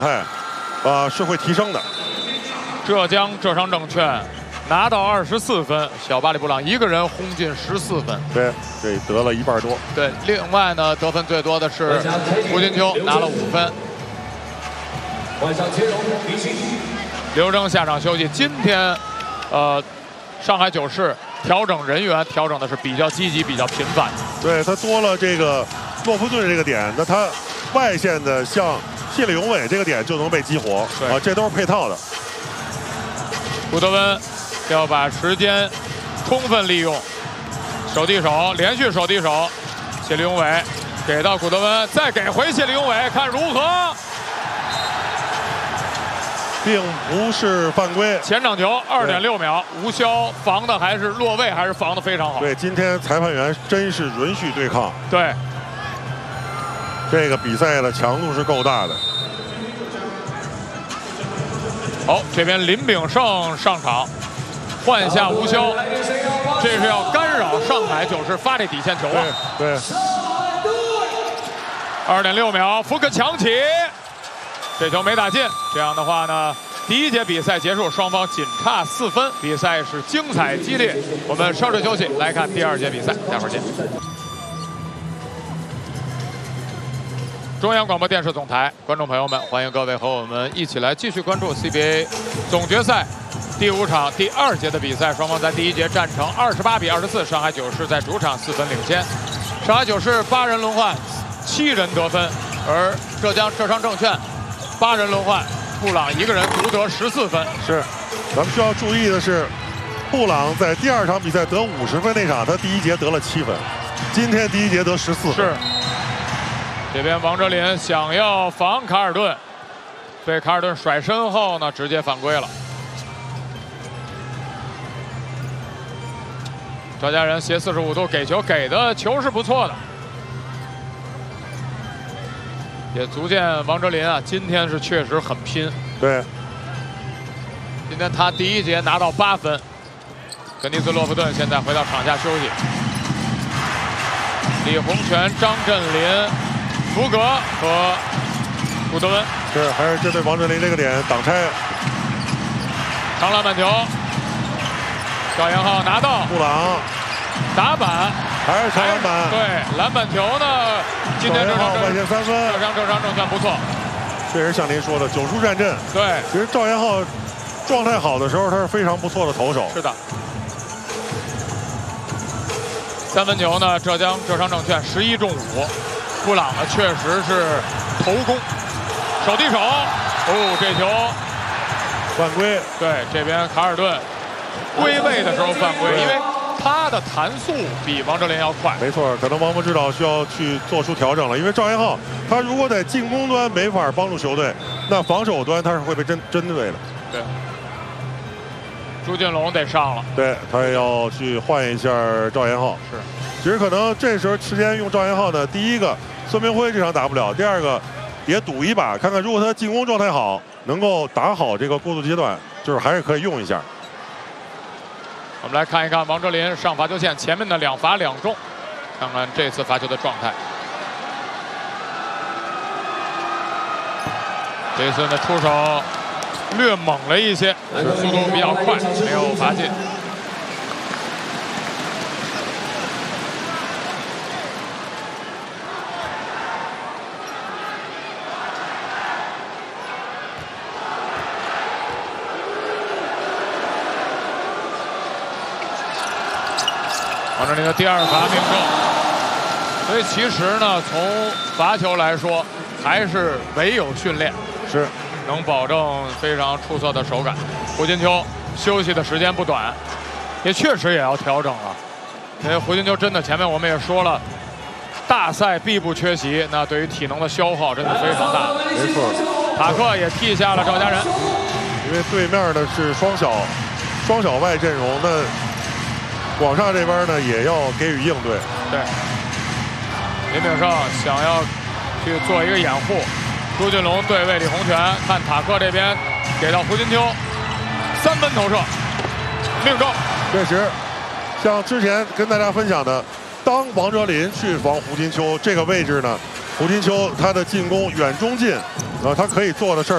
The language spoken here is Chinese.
是会提升的。 浙江浙商证券拿到24分，小巴里布朗一个人轰进14分。 对，这得了1半多。 对，另外呢，得分最多的是胡金秋，拿了5分。刘铮下场休息。今天，上海九市调整人员调整的是比较积极、比较频繁。 对他多了这个诺夫顿这个点，那他外线的像谢里永伟这个点就能被激活啊，这都是配套的。 古德温要把时间充分利用，手递手，连续手递手，谢里永伟给到古德温，再给回谢里永伟，看如何？ 并不是犯规。 前场球2.6秒，吴潇防的还是落位，还是防的非常好。 对，今天裁判员真是允许对抗。 对， 这个比赛的强度是够大的。 好，这边林炳胜上场，换下吴潇，这是要干扰上海九市发这底线球啊。 对。 2.6秒，福克抢起，这球没打进。这样的话呢，第一节比赛结束，双方仅差4分，比赛是精彩激烈。我们稍事休息，来看第2节比赛，待会儿见。中央广播电视总台，观众朋友们，欢迎各位和我们一起来继续关注 CBA 总决赛第5场第2节的比赛。双方在第1节战成28比24，上海九市在主场4分领先。上海九市8人轮换，7人得分，而浙江浙商证券8人轮换，布朗一个人独得14分。 是，咱们需要注意的是，布朗在第2场比赛得50分那场，他第1节得了7分，今天第1节得14分。 是。这边王哲林想要防卡尔顿，被卡尔顿甩身后呢，直接犯规了。赵家人斜45度给球，给的球是不错的，也足见王哲林啊，今天是确实很拼。 对， 今天他第1节拿到8分。格尼斯洛夫顿现在回到场下休息。李洪权、张镇麟、福格和古德温是还是针对王哲林这个点挡拆， 长篮板球，赵延浩拿到， 布朗打板， 还是长篮板， 对，篮板球呢？今天外线3分， 浙商证券不错， 确实像您说的9出战阵。 对， 其实赵延浩状态好的时候，他是非常不错的投手。 是的。3分球呢？浙江浙商证券11中5。布朗呢，确实是头攻，手递手，这球犯规。 对，这边卡尔顿归位的时候犯规，因为他的弹速比王哲林要快。 没错，可能王博指导需要去做出调整了，因为赵延浩他如果在进攻端没法帮助球队，那防守端他是会被针对的。 对，朱俊龙得上了， 对他也要去换一下赵延浩。 是。 其实可能这时候时间用赵延浩呢，第一个孙明辉这场打不了，第2个也赌一把，看看如果他进攻状态好，能够打好这个过渡阶段，就是还是可以用一下。 我们来看一看王哲林上罚球线前面的2罚2中，看看这次罚球的状态。这次的出手略猛了一些，速度比较快，没有罚进。王哲林的第2罚命中，所以其实呢，从罚球来说，还是唯有训练是能保证非常出色的手感。胡金秋休息的时间不短，也确实也要调整了，因为胡金秋真的前面我们也说了，大赛必不缺席，那对于体能的消耗真的非常大。 没错， 塔克也替下了赵家人， 因为对面的是双小外阵容，那广厦这边呢也要给予应对。 对，林炳胜想要去做一个掩护，朱俊龙对位李洪权，看塔克这边给到胡金秋，3分投射，命中。 确实，像之前跟大家分享的，当王哲林去防胡金秋这个位置呢，胡金秋他的进攻远中近，他可以做的事儿。